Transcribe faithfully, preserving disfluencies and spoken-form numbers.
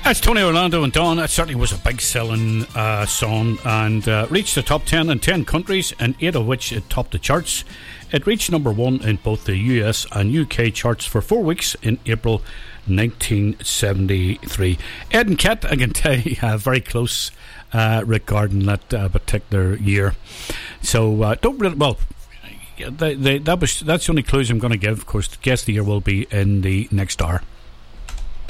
That's Tony Orlando and Dawn. That certainly was a big selling uh, song and uh, reached the top ten in ten countries, and eight of which it topped the charts. It reached number one in both the U S and U K charts for four weeks in April nineteen seventy-three. Ed and Kat, I can tell you, uh, very close uh, regarding that uh, particular year. So uh, don't really, well, they, they, that was, that's the only clues I'm going to give. Of course, the guess of the year will be in the next hour.